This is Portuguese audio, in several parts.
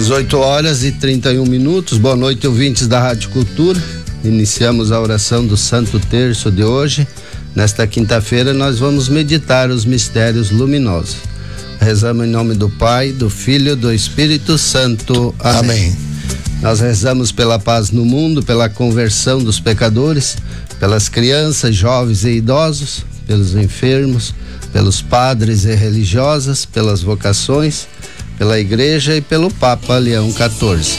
18h31. Boa noite, ouvintes da Rádio Cultura. Iniciamos a oração do Santo Terço de hoje. Nesta quinta-feira nós vamos meditar os mistérios luminosos. Rezamos em nome do Pai, do Filho e do Espírito Santo. Amém. Nós rezamos pela paz no mundo, pela conversão dos pecadores, pelas crianças, jovens e idosos, pelos enfermos, pelos padres e religiosas, pelas vocações, pela Igreja e pelo Papa Leão XIV.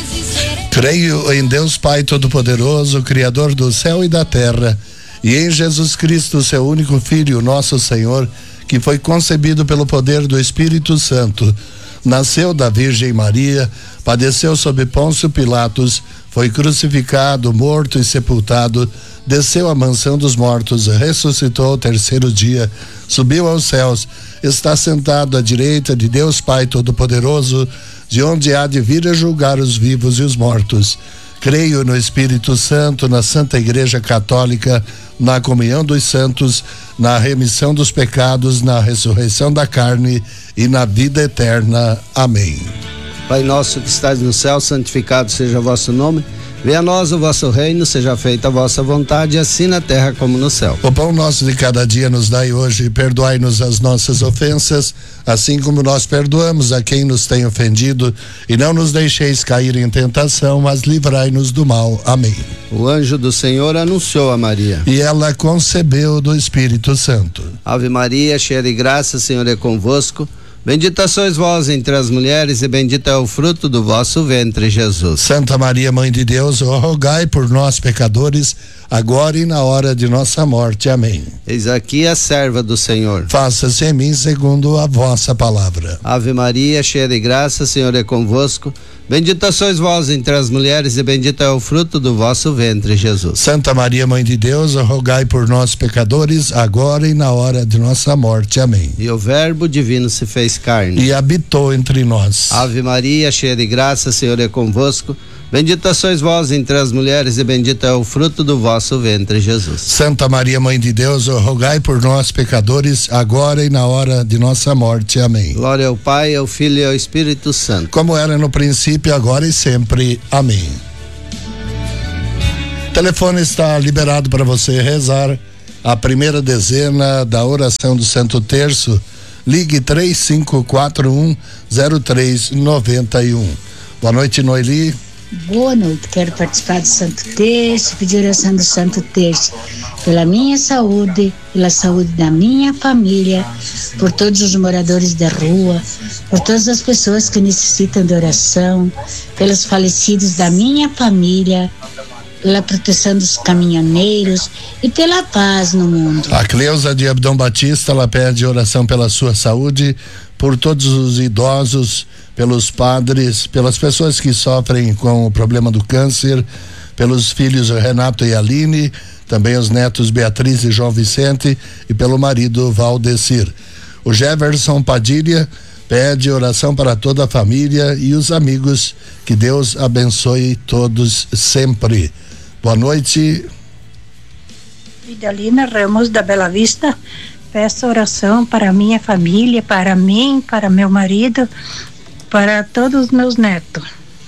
Creio em Deus Pai Todo-Poderoso, Criador do céu e da terra, e em Jesus Cristo, seu único Filho, nosso Senhor, que foi concebido pelo poder do Espírito Santo, nasceu da Virgem Maria, padeceu sob Pôncio Pilatos, foi crucificado, morto e sepultado, desceu à mansão dos mortos, ressuscitou ao terceiro dia, subiu aos céus, está sentado à direita de Deus Pai Todo-Poderoso, de onde há de vir a julgar os vivos e os mortos. Creio no Espírito Santo, na Santa Igreja Católica, na comunhão dos santos, na remissão dos pecados, na ressurreição da carne e na vida eterna. Amém. Pai nosso que estais no céu, santificado seja o vosso nome. Venha a nós o vosso reino, seja feita a vossa vontade, assim na terra como no céu. O pão nosso de cada dia nos dai hoje, e perdoai-nos as nossas ofensas, assim como nós perdoamos a quem nos tem ofendido, e não nos deixeis cair em tentação, mas livrai-nos do mal. Amém. O anjo do Senhor anunciou a Maria, e ela concebeu do Espírito Santo. Ave Maria, cheia de graça, o Senhor é convosco. Bendita sois vós entre as mulheres e bendito é o fruto do vosso ventre, Jesus. Santa Maria, Mãe de Deus, rogai por nós, pecadores, agora e na hora de nossa morte. Amém. Eis aqui a serva do Senhor. Faça-se em mim segundo a vossa palavra. Ave Maria, cheia de graça, o Senhor é convosco. Bendita sois vós entre as mulheres e bendito é o fruto do vosso ventre, Jesus. Santa Maria, Mãe de Deus, rogai por nós, pecadores, agora e na hora de nossa morte. Amém. E o Verbo divino se fez carne e habitou entre nós. Ave Maria, cheia de graça, o Senhor é convosco. Bendita sois vós entre as mulheres e bendito é o fruto do vosso ventre, Jesus. Santa Maria, Mãe de Deus, rogai por nós, pecadores, agora e na hora de nossa morte. Amém. Glória ao Pai, ao Filho e ao Espírito Santo. Como era no princípio, agora e sempre. Amém. O telefone está liberado para você rezar a primeira dezena da oração do Santo Terço. Ligue 3541-0391. Boa noite, Noeli. Boa noite, quero participar do Santo Terço, pedir oração do Santo Terço pela minha saúde, pela saúde da minha família, por todos os moradores da rua, por todas as pessoas que necessitam de oração, pelos falecidos da minha família, pela proteção dos caminhoneiros e pela paz no mundo. A Cleusa de Abdão Batista, ela pede oração pela sua saúde, por todos os idosos, pelos padres, pelas pessoas que sofrem com o problema do câncer, pelos filhos Renato e Aline, também os netos Beatriz e João Vicente e pelo marido Valdecir. O Jefferson Padilha pede oração para toda a família e os amigos, que Deus abençoe todos sempre. Boa noite. Vidalina Ramos da Bela Vista, peço oração para minha família, para mim, para meu marido, para todos os meus netos.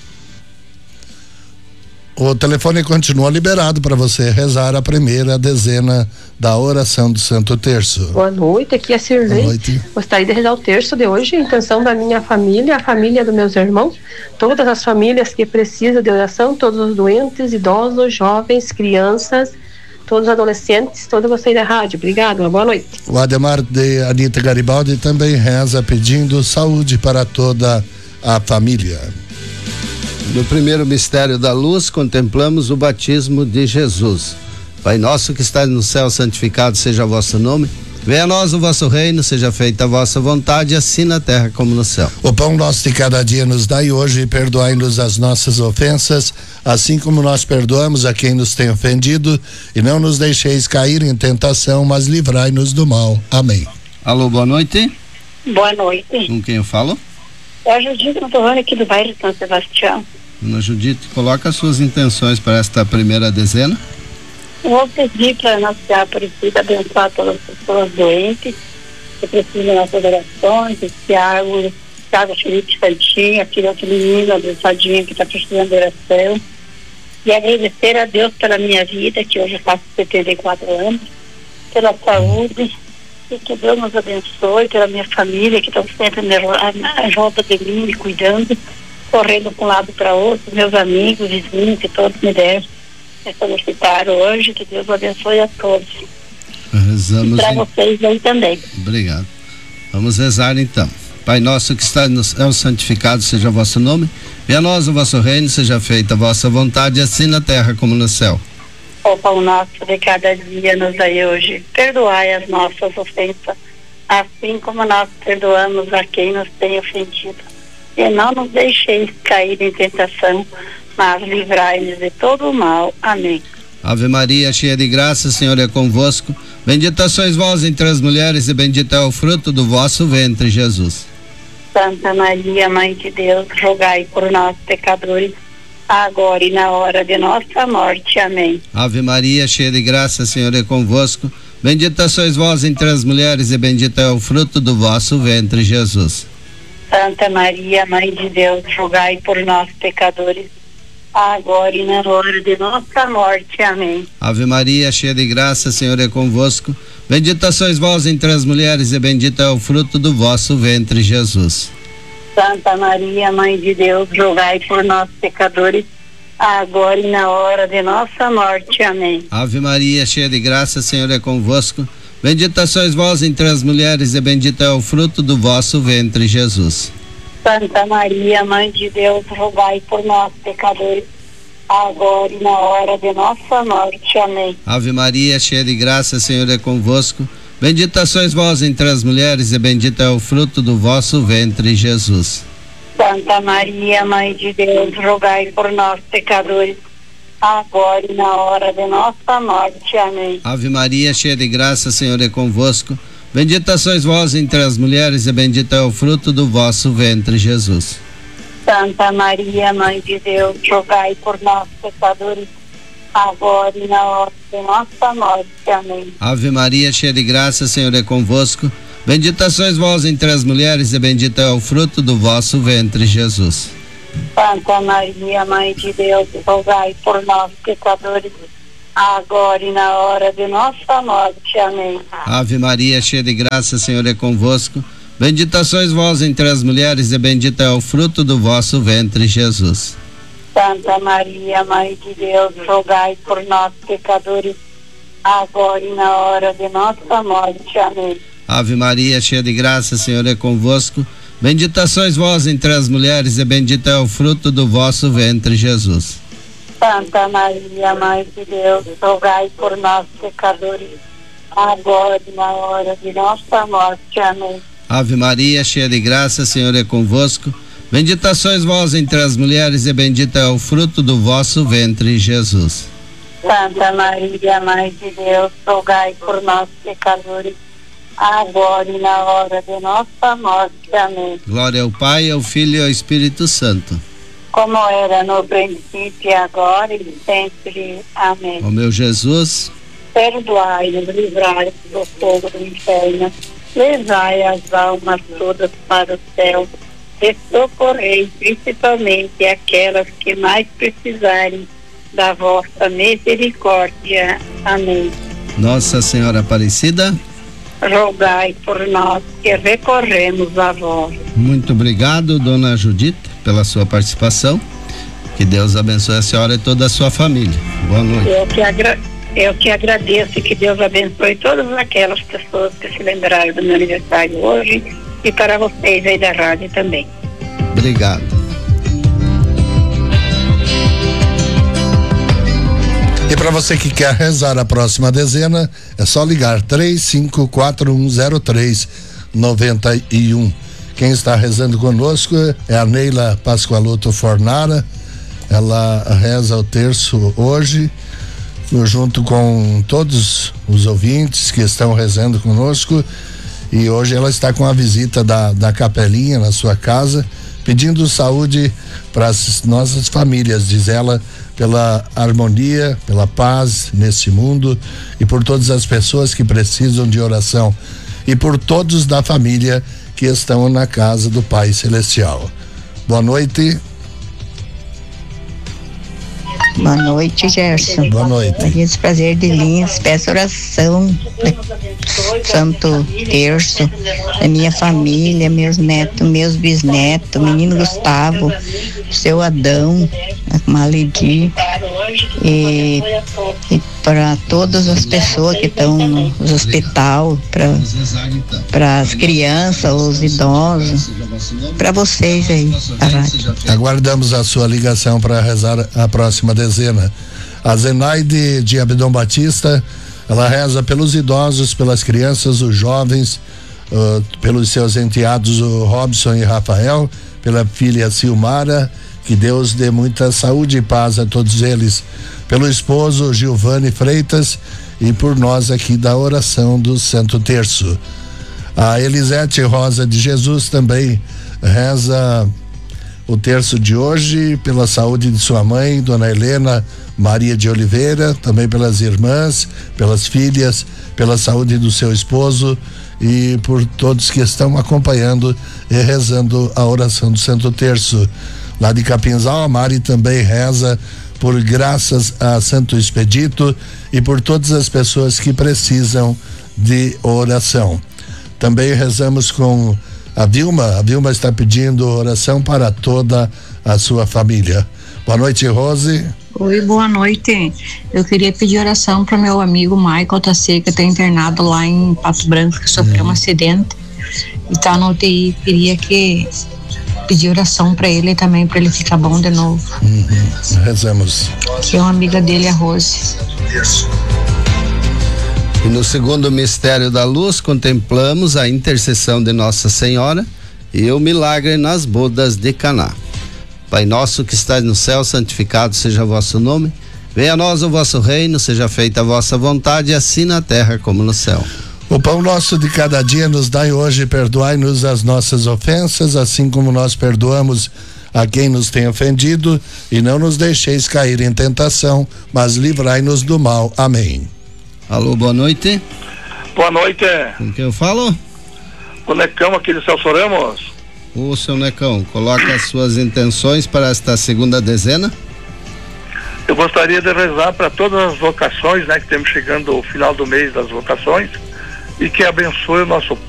O telefone continua liberado para você rezar a primeira dezena da oração do Santo Terço. Boa noite, aqui é a Cirlei. Boa noite. Gostaria de rezar o terço de hoje, a intenção da minha família, a família dos meus irmãos, todas as famílias que precisam de oração, todos os doentes, idosos, jovens, crianças, todos os adolescentes, todos vocês da rádio. Obrigado, uma boa noite. O Ademar de Anita Garibaldi também reza pedindo saúde para toda a família. No primeiro mistério da luz, contemplamos o batismo de Jesus. Pai nosso que estás no céu, santificado seja o vosso nome. Venha a nós o vosso reino, seja feita a vossa vontade, assim na terra como no céu. O pão nosso de cada dia nos dai hoje, e perdoai-nos as nossas ofensas, assim como nós perdoamos a quem nos tem ofendido, e não nos deixeis cair em tentação, mas livrai-nos do mal. Amém. Alô, boa noite. Boa noite. Com quem eu falo? É a Judite Mantovani aqui do bairro São Sebastião. Dona Judite, coloca as suas intenções para esta primeira dezena. Eu vou pedir para Nossa Senhora Aparecida abençoar todas as pessoas doentes que precisam das nossas orações, esse árvore Thiago Felipe Santinho, aquele outro menino abençoadinho que está precisando de oração. E agradecer a Deus pela minha vida, que hoje eu faço 74 anos, pela saúde, e que Deus nos abençoe, pela minha família, que estão sempre em volta de mim, me cuidando, correndo de um lado para outro, meus amigos, vizinhos, que todos me deram solicitaram hoje, que Deus abençoe a todos. Rezamos. E para vocês aí também. Obrigado. Vamos rezar então. Pai nosso que está no céu, santificado seja o vosso nome. Venha a nós o vosso reino, seja feita a vossa vontade, assim na terra como no céu. O pão nosso de cada dia nos dai hoje. Perdoai as nossas ofensas, assim como nós perdoamos a quem nos tem ofendido. E não nos deixeis cair em tentação, mas livrai-nos de todo o mal. Amém. Ave Maria, cheia de graça, o Senhor é convosco. Bendita sois vós entre as mulheres e bendito é o fruto do vosso ventre, Jesus. Santa Maria, Mãe de Deus, rogai por nós, pecadores, agora e na hora de nossa morte. Amém. Ave Maria, cheia de graça, o Senhor é convosco. Bendita sois vós entre as mulheres e bendito é o fruto do vosso ventre, Jesus. Santa Maria, Mãe de Deus, rogai por nós, pecadores, agora e na hora de nossa morte. Amém. Ave Maria, cheia de graça, o Senhor é convosco. Bendita sois vós entre as mulheres e bendito é o fruto do vosso ventre, Jesus. Santa Maria, Mãe de Deus, rogai por nós, pecadores, agora e na hora de nossa morte. Amém. Ave Maria, cheia de graça, o Senhor é convosco. Bendita sois vós entre as mulheres e bendito é o fruto do vosso ventre, Jesus. Santa Maria, Mãe de Deus, rogai por nós, pecadores, agora e na hora de nossa morte. Amém. Ave Maria, cheia de graça, o Senhor é convosco. Bendita sois vós entre as mulheres e bendito é o fruto do vosso ventre, Jesus. Santa Maria, Mãe de Deus, rogai por nós, pecadores, agora e na hora de nossa morte. Amém. Ave Maria, cheia de graça, o Senhor é convosco. Bendita sois vós entre as mulheres e bendito é o fruto do vosso ventre, Jesus. Santa Maria, Mãe de Deus, rogai por nós, pecadores, agora e na hora de nossa morte. Amém. Ave Maria, cheia de graça, o Senhor é convosco. Bendita sois vós entre as mulheres e bendito é o fruto do vosso ventre, Jesus. Santa Maria, Mãe de Deus, rogai por nós, pecadores, agora e na hora de nossa morte. Amém. Ave Maria, cheia de graça, o Senhor é convosco. Bendita sois vós entre as mulheres e bendito é o fruto do vosso ventre, Jesus. Santa Maria, Mãe de Deus, rogai por nós, pecadores, agora e na hora de nossa morte. Amém. Ave Maria, cheia de graça, o Senhor é convosco. Bendita sois vós entre as mulheres e bendito é o fruto do vosso ventre, Jesus. Santa Maria, Mãe de Deus, rogai por nós, pecadores, agora e na hora de nossa morte. Amém. Ave Maria, cheia de graça, o Senhor é convosco. Bendita sois vós entre as mulheres e bendito é o fruto do vosso ventre, Jesus. Santa Maria, Mãe de Deus, rogai por nós, pecadores, agora e na hora de nossa morte. Amém. Glória ao Pai, ao Filho e ao Espírito Santo. Como era no princípio, agora e sempre. Amém. Ó meu Jesus, perdoai-nos, livrai-nos do fogo do inferno, levai as almas todas para o céu e socorrei principalmente aquelas que mais precisarem da vossa misericórdia. Amém. Nossa Senhora Aparecida, rogai por nós que recorremos a vós. Muito obrigado, dona Judita, pela sua participação. Que Deus abençoe a senhora e toda a sua família. Boa noite. Eu que agradeço e que Deus abençoe todas aquelas pessoas que se lembraram do meu aniversário hoje e para vocês aí da rádio também. Obrigado. E para você que quer rezar a próxima dezena, é só ligar 35410391. Quem está rezando conosco é a Neila Pascoaloto Fornara. Ela reza o terço hoje, junto com todos os ouvintes que estão rezando conosco. E hoje ela está com a visita da capelinha na sua casa, pedindo saúde para as nossas famílias, diz ela, pela harmonia, pela paz nesse mundo e por todas as pessoas que precisam de oração e por todos da família que estão na casa do Pai Celestial. Boa noite. Boa noite, Gerson. Boa noite. Maria dos Prazer de Linhas, peço oração, Santo Terço, da minha família, meus netos, meus bisnetos, menino Gustavo, seu Adão, Maledi, e para todas as pessoas que estão no hospital, para as crianças, os idosos, para vocês aí, a rádio. Aguardamos a sua ligação para rezar a próxima dezena. A Zenaide de Abdom Batista, ela reza pelos idosos, pelas crianças, os jovens, pelos seus enteados, o Robson e Rafael, pela filha Silmara, que Deus dê muita saúde e paz a todos eles, pelo esposo Giovanni Freitas e por nós aqui da oração do Santo Terço. A Elisete Rosa de Jesus também reza o terço de hoje pela saúde de sua mãe, Dona Helena Maria de Oliveira, também pelas irmãs, pelas filhas, pela saúde do seu esposo e por todos que estão acompanhando e rezando a oração do Santo Terço. Lá de Capinzal, a Mari também reza por graças a Santo Expedito e por todas as pessoas que precisam de oração. Também rezamos com a Vilma está pedindo oração para toda a sua família. Boa noite, Rose. Oi, boa noite. Eu queria pedir oração para meu amigo Michael Tasseca, que está internado lá em Pato Branco, que sofreu um acidente e está no UTI. Queria pedir oração para ele também, para ele ficar bom de novo. Rezamos. Que é uma amiga dele, a Rose. E no segundo mistério da luz, contemplamos a intercessão de Nossa Senhora e o milagre nas bodas de Caná. Pai nosso que estás no céu, santificado seja o vosso nome. Venha a nós o vosso reino, seja feita a vossa vontade, assim na terra como no céu. O pão nosso de cada dia nos dai hoje, perdoai-nos as nossas ofensas, assim como nós perdoamos a quem nos tem ofendido, e não nos deixeis cair em tentação, mas livrai-nos do mal. Amém. Alô, boa noite. Boa noite. Com quem eu falo? O Necão aqui de Celso Ramos. Ô, seu Necão, coloca as suas intenções para esta segunda dezena. Eu gostaria de rezar para todas as vocações, né, que temos chegando ao final do mês das vocações, e que abençoe o nosso